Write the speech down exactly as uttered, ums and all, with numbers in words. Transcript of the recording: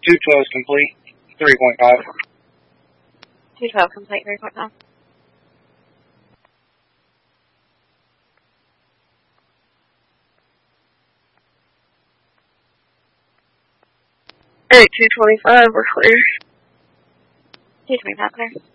two twelve is complete, three point five. two twelve complete, three point five. Alright, two twenty-five, we're clear. two twenty-five, clear.